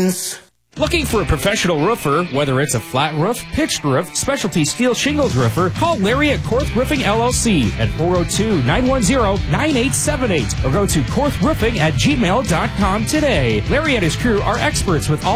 friends. Looking for a professional roofer, whether it's a flat roof, pitched roof, specialty steel shingles roofer, call Larry at Korth Roofing LLC at 402-910-9878 or go to korthroofing@gmail.com today. Larry and his crew are experts with all